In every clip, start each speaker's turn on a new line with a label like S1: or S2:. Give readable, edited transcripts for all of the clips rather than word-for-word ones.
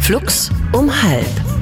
S1: Flux um halb.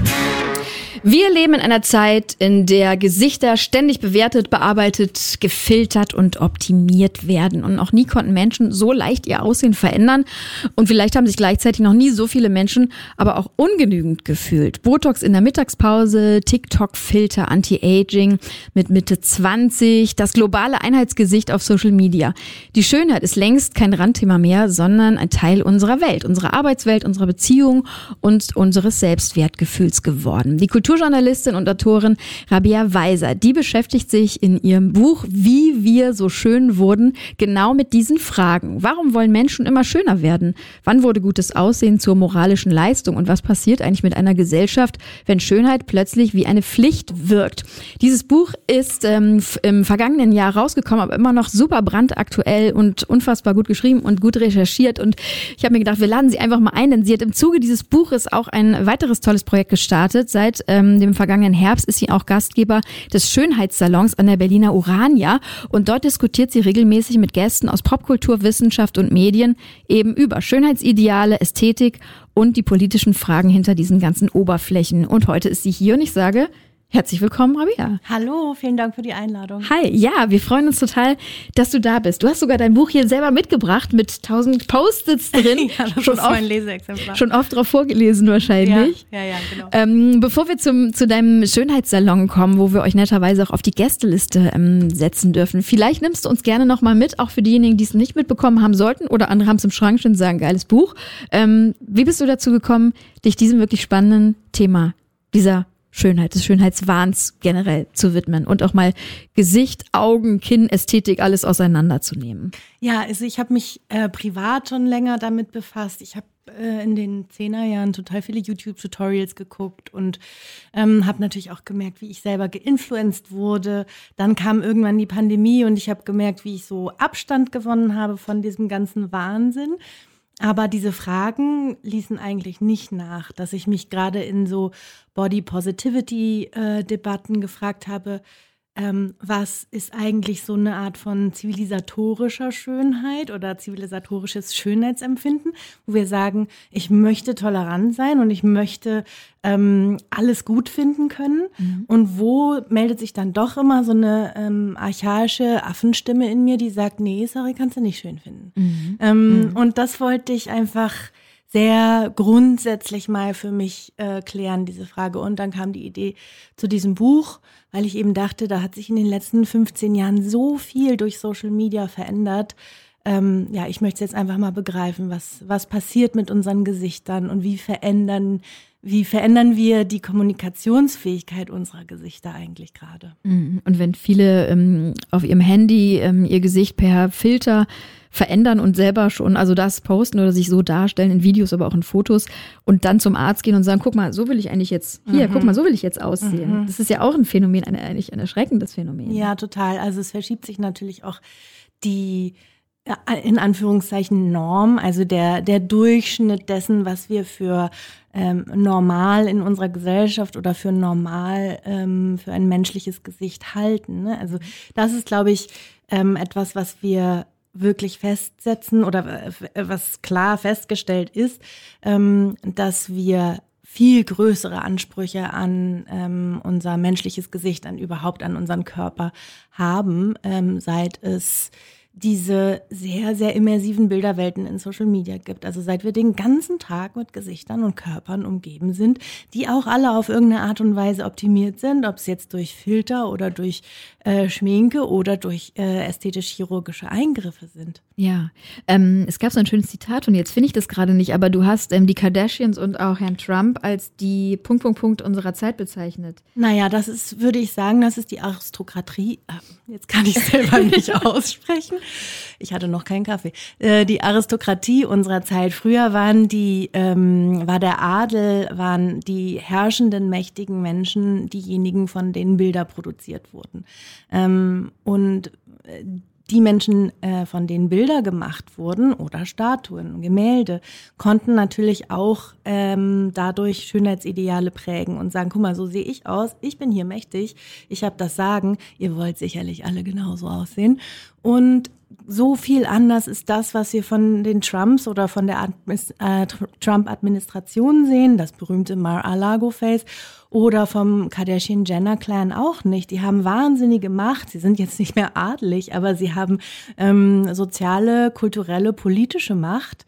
S2: Wir leben in einer Zeit, in der Gesichter ständig bewertet, bearbeitet, gefiltert und optimiert werden. Und noch nie konnten Menschen so leicht ihr Aussehen verändern. Und vielleicht haben sich gleichzeitig noch nie so viele Menschen aber auch ungenügend gefühlt. Botox in der Mittagspause, TikTok-Filter, Anti-Aging mit Mitte 20, das globale Einheitsgesicht auf Social Media. Die Schönheit ist längst kein Randthema mehr, sondern ein Teil unserer Welt, unserer Arbeitswelt, unserer Beziehung und unseres Selbstwertgefühls geworden. Die Kulturjournalistin und Autorin Rabea Weiser, die beschäftigt sich in ihrem Buch Wie wir so schön wurden genau mit diesen Fragen. Warum wollen Menschen immer schöner werden? Wann wurde gutes Aussehen zur moralischen Leistung? Und was passiert eigentlich mit einer Gesellschaft, wenn Schönheit plötzlich wie eine Pflicht wirkt? Dieses Buch ist im vergangenen Jahr rausgekommen, aber immer noch super brandaktuell und unfassbar gut geschrieben und gut recherchiert. Und ich habe mir gedacht, wir laden sie einfach mal ein, denn sie hat im Zuge dieses Buches auch ein weiteres tolles Projekt gestartet. Seit dem vergangenen Herbst ist sie auch Gastgeber des Schönheitssalons an der Berliner Urania und dort diskutiert sie regelmäßig mit Gästen aus Popkultur, Wissenschaft und Medien eben über Schönheitsideale, Ästhetik und die politischen Fragen hinter diesen ganzen Oberflächen. Und heute ist sie hier und ich sage herzlich willkommen, Rabea.
S3: Hallo, vielen Dank für die Einladung.
S2: Hi, ja, wir freuen uns total, dass du da bist. Du hast sogar dein Buch hier selber mitgebracht mit 1000 Post-its drin.
S3: Ja, das ist mein Leseexemplar.
S2: Schon oft drauf vorgelesen wahrscheinlich.
S3: Ja, genau.
S2: Bevor wir zu deinem Schönheitssalon kommen, wo wir euch netterweise auch auf die Gästeliste setzen dürfen, vielleicht nimmst du uns gerne noch mal mit, auch für diejenigen, die es nicht mitbekommen haben sollten oder andere haben es im Schrank stehen und sagen, geiles Buch. Wie bist du dazu gekommen, dich diesem wirklich spannenden Thema, dieser Schönheit, des Schönheitswahns generell zu widmen und auch mal Gesicht, Augen, Kinn, Ästhetik, alles auseinanderzunehmen?
S3: Ja, also ich habe mich privat schon länger damit befasst. Ich habe in den 10er Jahren total viele YouTube-Tutorials geguckt und habe natürlich auch gemerkt, wie ich selber geinfluenced wurde. Dann kam irgendwann die Pandemie und ich habe gemerkt, wie ich so Abstand gewonnen habe von diesem ganzen Wahnsinn. Aber diese Fragen ließen eigentlich nicht nach, dass ich mich gerade in so Body-Positivity-Debatten gefragt habe, was ist eigentlich so eine Art von zivilisatorischer Schönheit oder zivilisatorisches Schönheitsempfinden, wo wir sagen, ich möchte tolerant sein und ich möchte alles gut finden können. Mhm. Und wo meldet sich dann doch immer so eine archaische Affenstimme in mir, die sagt, nee, sorry, kannst du nicht schön finden. Mhm. Und das wollte ich einfach sehr grundsätzlich mal für mich klären, diese Frage. Und dann kam die Idee zu diesem Buch, weil ich eben dachte, da hat sich in den letzten 15 Jahren so viel durch Social Media verändert. Ich möchte jetzt einfach mal begreifen, was passiert mit unseren Gesichtern und wie verändern wir die Kommunikationsfähigkeit unserer Gesichter eigentlich gerade.
S2: Und wenn viele auf ihrem Handy ihr Gesicht per Filter verändern und selber schon, also das posten oder sich so darstellen in Videos, aber auch in Fotos und dann zum Arzt gehen und sagen, guck mal, so will ich eigentlich jetzt, guck mal, so will ich jetzt aussehen. Das ist ja auch ein Phänomen, eigentlich ein erschreckendes Phänomen.
S3: Ja, total. Also es verschiebt sich natürlich auch die, in Anführungszeichen, Norm, also der Durchschnitt dessen, was wir für normal in unserer Gesellschaft oder für normal für ein menschliches Gesicht halten. Ne? Also das ist, glaube ich, etwas, was wir wirklich festsetzen oder was klar festgestellt ist, dass wir viel größere Ansprüche an unser menschliches Gesicht, überhaupt an unseren Körper haben, seit es diese sehr, sehr immersiven Bilderwelten in Social Media gibt. Also seit wir den ganzen Tag mit Gesichtern und Körpern umgeben sind, die auch alle auf irgendeine Art und Weise optimiert sind, ob es jetzt durch Filter oder durch Schminke oder durch ästhetisch-chirurgische Eingriffe sind.
S2: Ja, es gab so ein schönes Zitat und jetzt finde ich das gerade nicht, aber du hast die Kardashians und auch Herrn Trump als die ... unserer Zeit bezeichnet.
S3: Naja, würde ich sagen, das ist die Aristokratie. Jetzt kann ich es selber nicht aussprechen. Ich hatte noch keinen Kaffee. Die Aristokratie unserer Zeit. Früher war der Adel, waren die herrschenden, mächtigen Menschen diejenigen, von denen Bilder produziert wurden. Und die Menschen, von denen Bilder gemacht wurden oder Statuen, Gemälde, konnten natürlich auch dadurch Schönheitsideale prägen und sagen, guck mal, so sehe ich aus, ich bin hier mächtig, ich habe das Sagen, ihr wollt sicherlich alle genauso aussehen. Und so viel anders ist das, was wir von den Trumps oder von der Trump-Administration sehen, das berühmte Mar-a-Lago-Face, oder vom Kardashian-Jenner-Clan auch nicht. Die haben wahnsinnige Macht. Sie sind jetzt nicht mehr adelig, aber sie haben soziale, kulturelle, politische Macht.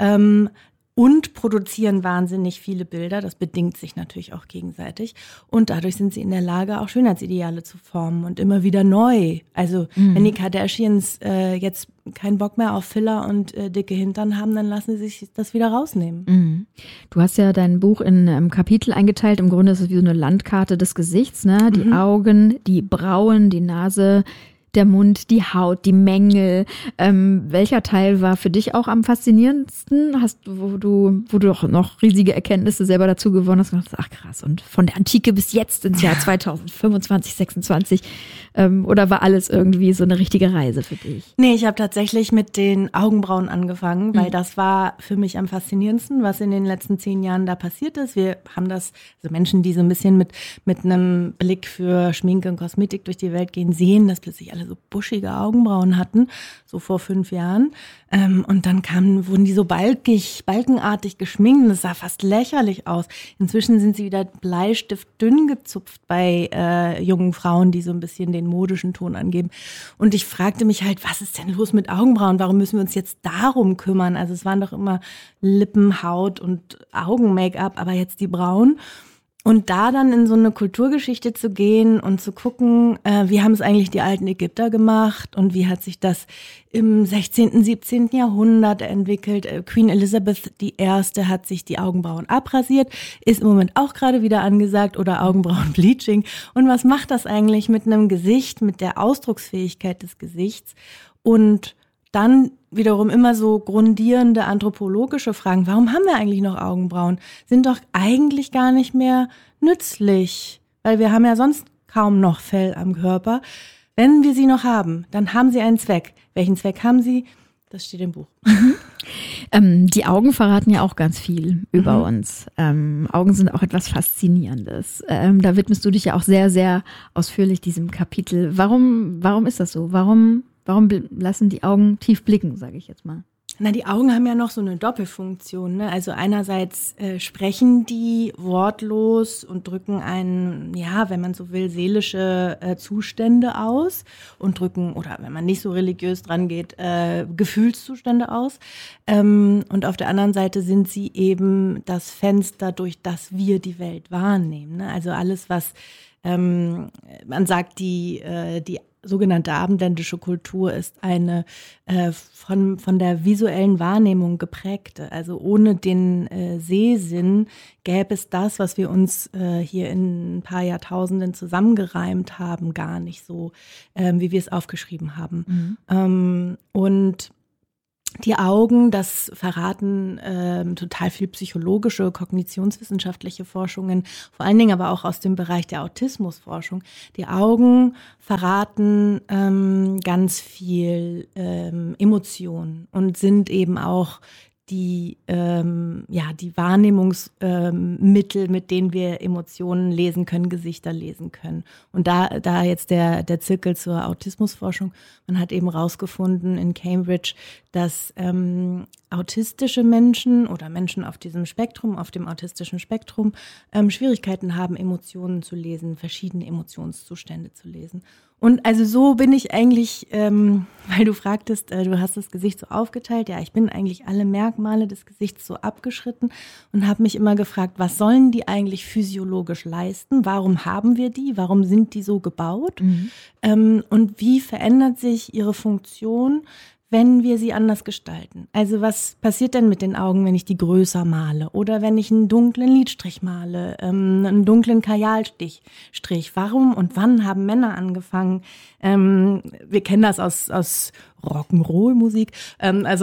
S3: Und produzieren wahnsinnig viele Bilder. Das bedingt sich natürlich auch gegenseitig. Und dadurch sind sie in der Lage, auch Schönheitsideale zu formen und immer wieder neu. Also wenn die Kardashians jetzt keinen Bock mehr auf Filler und dicke Hintern haben, dann lassen sie sich das wieder rausnehmen.
S2: Du hast ja dein Buch in Kapitel eingeteilt. Im Grunde ist es wie so eine Landkarte des Gesichts, ne? Die Augen, die Brauen, die Nase, der Mund, die Haut, die Mängel. Welcher Teil war für dich auch am faszinierendsten? Wo du doch noch riesige Erkenntnisse selber dazu gewonnen hast und gedacht, ach krass, und von der Antike bis jetzt ins Jahr 2025, 26, oder war alles irgendwie so eine richtige Reise für dich?
S3: Nee, ich habe tatsächlich mit den Augenbrauen angefangen, weil das war für mich am faszinierendsten, was in den letzten 10 Jahren da passiert ist. Wir haben das, also Menschen, die so ein bisschen mit einem Blick für Schminke und Kosmetik durch die Welt gehen, sehen, dass plötzlich alle so buschige Augenbrauen hatten, so vor 5 Jahren. Und dann wurden die so balkenartig geschminkt und es sah fast lächerlich aus. Inzwischen sind sie wieder bleistiftdünn gezupft bei jungen Frauen, die so ein bisschen den modischen Ton angeben. Und ich fragte mich halt, was ist denn los mit Augenbrauen? Warum müssen wir uns jetzt darum kümmern? Also es waren doch immer Lippen, Haut und Augen-Make-up, aber jetzt die Brauen. Und da dann in so eine Kulturgeschichte zu gehen und zu gucken, wie haben es eigentlich die alten Ägypter gemacht und wie hat sich das im 16., 17. Jahrhundert entwickelt. Queen Elizabeth I. hat sich die Augenbrauen abrasiert, ist im Moment auch gerade wieder angesagt, oder Augenbrauenbleaching. Und was macht das eigentlich mit einem Gesicht, mit der Ausdrucksfähigkeit des Gesichts? Und dann wiederum immer so grundierende anthropologische Fragen. Warum haben wir eigentlich noch Augenbrauen? Sind doch eigentlich gar nicht mehr nützlich, weil wir haben ja sonst kaum noch Fell am Körper. Wenn wir sie noch haben, dann haben sie einen Zweck. Welchen Zweck haben sie? Das steht im Buch.
S2: Die Augen verraten ja auch ganz viel über uns. Augen sind auch etwas Faszinierendes. Da widmest du dich ja auch sehr, sehr ausführlich diesem Kapitel. Warum ist das so? Warum lassen die Augen tief blicken, sage ich jetzt mal?
S3: Na, die Augen haben ja noch so eine Doppelfunktion, ne? Also einerseits sprechen die wortlos und drücken einen, ja, wenn man so will, seelische Zustände aus und drücken, oder wenn man nicht so religiös dran geht, Gefühlszustände aus. Und auf der anderen Seite sind sie eben das Fenster, durch das wir die Welt wahrnehmen, ne? Also alles, was man sagt, die sogenannte abendländische Kultur ist eine von der visuellen Wahrnehmung geprägte. Also ohne den Sehsinn gäbe es das, was wir uns hier in ein paar Jahrtausenden zusammengereimt haben, gar nicht so, wie wir es aufgeschrieben haben. Und die Augen, das verraten total viel psychologische, kognitionswissenschaftliche Forschungen, vor allen Dingen aber auch aus dem Bereich der Autismusforschung. Die Augen verraten ganz viel Emotionen und sind eben auch die Wahrnehmungsmittel, mit denen wir Emotionen lesen können, Gesichter lesen können. Und da jetzt der Zirkel zur Autismusforschung, man hat eben rausgefunden in Cambridge, dass autistische Menschen oder Menschen auf dem autistischen Spektrum, Schwierigkeiten haben, Emotionen zu lesen, verschiedene Emotionszustände zu lesen. Und also so bin ich eigentlich, weil du fragtest, du hast das Gesicht so aufgeteilt. Ja, ich bin eigentlich alle Merkmale des Gesichts so abgeschritten und habe mich immer gefragt, was sollen die eigentlich physiologisch leisten? Warum haben wir die? Warum sind die so gebaut? Und wie verändert sich ihre Funktion, wenn wir sie anders gestalten? Also was passiert denn mit den Augen, wenn ich die größer male? Oder wenn ich einen dunklen Lidstrich male, einen dunklen Kajalstrich? Warum und wann haben Männer angefangen? Wir kennen das aus Rock'n'Roll-Musik, also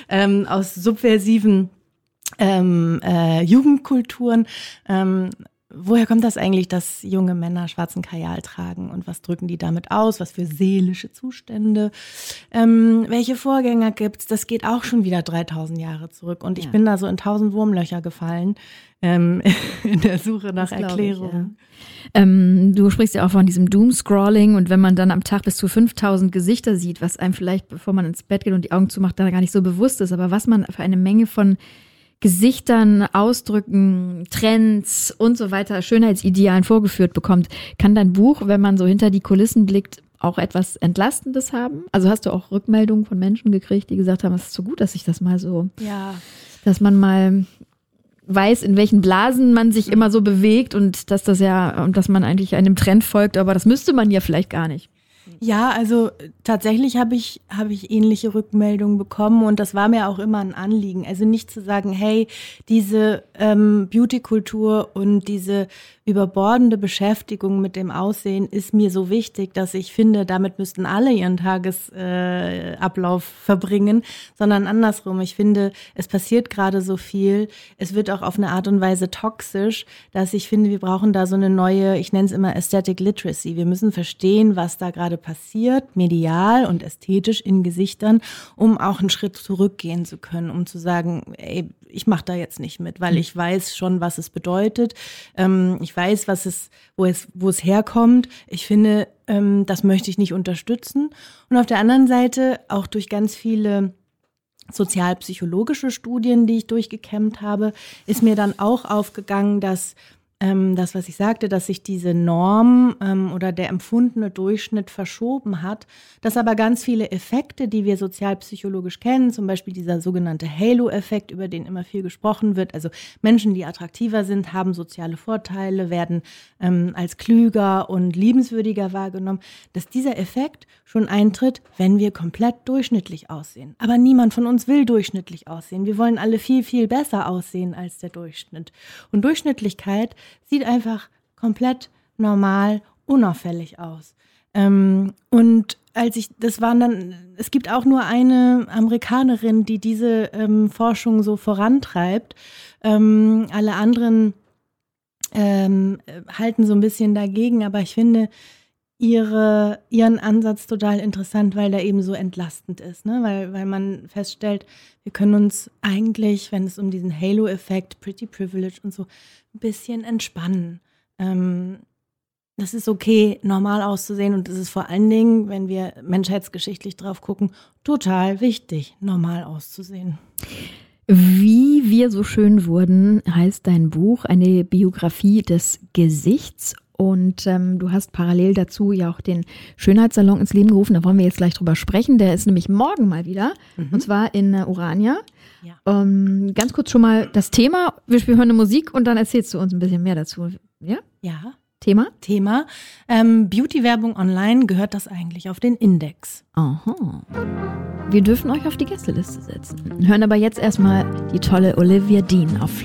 S3: aus subversiven Jugendkulturen. woher kommt das eigentlich, dass junge Männer schwarzen Kajal tragen und was drücken die damit aus, was für seelische Zustände, welche Vorgänger gibt's? Das geht auch schon wieder 3000 Jahre zurück und ich bin da so in 1000 Wurmlöcher gefallen in der Suche nach Erklärungen.
S2: Du sprichst ja auch von diesem Doomscrolling und wenn man dann am Tag bis zu 5000 Gesichter sieht, was einem vielleicht, bevor man ins Bett geht und die Augen zumacht, da gar nicht so bewusst ist, aber was man für eine Menge von Gesichtern, Ausdrücken, Trends und so weiter, Schönheitsidealen vorgeführt bekommt, kann dein Buch, wenn man so hinter die Kulissen blickt, auch etwas Entlastendes haben? Also hast du auch Rückmeldungen von Menschen gekriegt, die gesagt haben, es ist so gut, dass ich das mal so, dass man mal weiß, in welchen Blasen man sich immer so bewegt und dass dass man eigentlich einem Trend folgt, aber das müsste man ja vielleicht gar nicht.
S3: Ja, also tatsächlich habe ich ähnliche Rückmeldungen bekommen und das war mir auch immer ein Anliegen. Also nicht zu sagen, hey, diese Beauty-Kultur und diese überbordende Beschäftigung mit dem Aussehen ist mir so wichtig, dass ich finde, damit müssten alle ihren Tagesablauf verbringen, sondern andersrum. Ich finde, es passiert gerade so viel. Es wird auch auf eine Art und Weise toxisch, dass ich finde, wir brauchen da so eine neue, ich nenne es immer Aesthetic Literacy. Wir müssen verstehen, was da gerade passiert, medial und ästhetisch in Gesichtern, um auch einen Schritt zurückgehen zu können, um zu sagen, ey, ich mache da jetzt nicht mit, weil ich weiß schon, was es bedeutet. Ich weiß, wo es herkommt. Ich finde, das möchte ich nicht unterstützen. Und auf der anderen Seite, auch durch ganz viele sozialpsychologische Studien, die ich durchgekämmt habe, ist mir dann auch aufgegangen, dass das, was ich sagte, dass sich diese Norm oder der empfundene Durchschnitt verschoben hat, dass aber ganz viele Effekte, die wir sozialpsychologisch kennen, zum Beispiel dieser sogenannte Halo-Effekt, über den immer viel gesprochen wird, also Menschen, die attraktiver sind, haben soziale Vorteile, werden als klüger und liebenswürdiger wahrgenommen, dass dieser Effekt schon eintritt, wenn wir komplett durchschnittlich aussehen. Aber niemand von uns will durchschnittlich aussehen. Wir wollen alle viel, viel besser aussehen als der Durchschnitt. Und Durchschnittlichkeit sieht einfach komplett normal, unauffällig aus. Und es gibt auch nur eine Amerikanerin, die diese Forschung so vorantreibt. Alle anderen halten so ein bisschen dagegen, aber ich finde ihren Ansatz total interessant, weil der eben so entlastend ist, ne? Weil man feststellt, wir können uns eigentlich, wenn es um diesen Halo-Effekt, Pretty Privilege und so, ein bisschen entspannen. Das ist okay, normal auszusehen und es ist vor allen Dingen, wenn wir menschheitsgeschichtlich drauf gucken, total wichtig, normal auszusehen.
S2: Wie wir so schön wurden, heißt dein Buch eine Biografie des Gesichts. Und du hast parallel dazu ja auch den Schönheitssalon ins Leben gerufen. Da wollen wir jetzt gleich drüber sprechen. Der ist nämlich morgen mal wieder. Und zwar in Urania. Ja. Ganz kurz schon mal das Thema. Wir hören eine Musik und dann erzählst du uns ein bisschen mehr dazu. Ja?
S3: Ja.
S2: Thema?
S3: Beauty-Werbung online, gehört das eigentlich auf den Index?
S2: Aha. Wir dürfen euch auf die Gästeliste setzen. Hören aber jetzt erstmal die tolle Olivia Dean auf